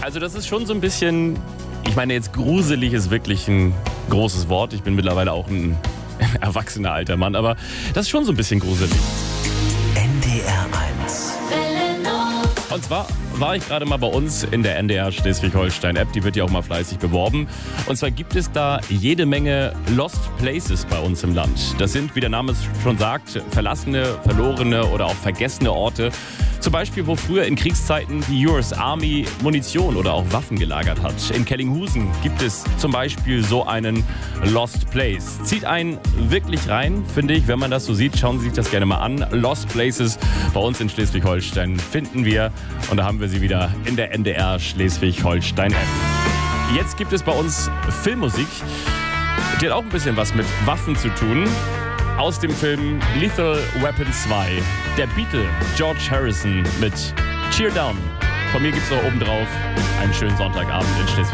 Also das ist schon so ein bisschen, ich meine jetzt gruselig ist wirklich ein großes Wort. Ich bin mittlerweile auch ein erwachsener alter Mann, aber das ist schon so ein bisschen gruselig. NDR 1. Und zwar war ich gerade mal bei uns in der NDR Schleswig-Holstein-App, die wird ja auch mal fleißig beworben. Und zwar gibt es da jede Menge Lost Places bei uns im Land. Das sind, wie der Name es schon sagt, verlassene, verlorene oder auch vergessene Orte. Zum Beispiel, wo früher in Kriegszeiten die US Army Munition oder auch Waffen gelagert hat. In Kellinghusen gibt es zum Beispiel so einen Lost Place. Zieht einen wirklich rein, finde ich, wenn man das so sieht. Schauen Sie sich das gerne mal an. Lost Places bei uns in Schleswig-Holstein finden wir. Und da haben wir sie wieder in der NDR Schleswig-Holstein-App. Jetzt gibt es bei uns Filmmusik. Die hat auch ein bisschen was mit Waffen zu tun. Aus dem Film Lethal Weapon 2. Der Beatle George Harrison mit Cheer Down. Von mir gibt's noch oben drauf einen schönen Sonntagabend in Schleswig.